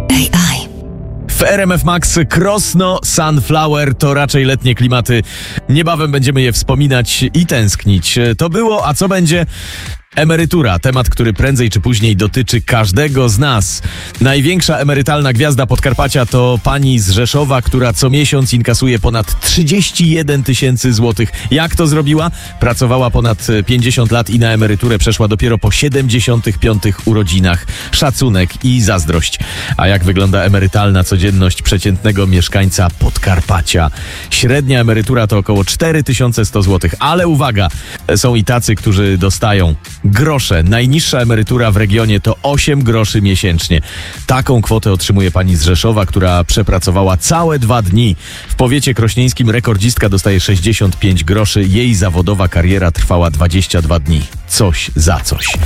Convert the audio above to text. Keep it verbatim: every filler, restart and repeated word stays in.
A I. W R M F Max Krosno Sunflower to raczej letnie klimaty. Niebawem będziemy je wspominać i tęsknić. To było, a co będzie? Emerytura, temat, który prędzej czy później dotyczy każdego z nas. Największa emerytalna gwiazda Podkarpacia to pani z Rzeszowa, która co miesiąc inkasuje ponad trzydzieści jeden tysięcy złotych. Jak to zrobiła? Pracowała ponad pięćdziesiąt lat i na emeryturę przeszła dopiero po siedemdziesiątych piątych urodzinach. Szacunek i zazdrość. A jak wygląda emerytalna codzienność przeciętnego mieszkańca Podkarpacia? Średnia emerytura to około cztery tysiące sto złotych. Ale uwaga, są i tacy, którzy dostają grosze. Najniższa emerytura w regionie to osiem groszy miesięcznie. Taką kwotę otrzymuje pani z Rzeszowa, która przepracowała całe dwa dni. W powiecie krośnieńskim rekordzistka dostaje sześćdziesiąt pięć groszy. Jej zawodowa kariera trwała dwadzieścia dwa dni. Coś za coś.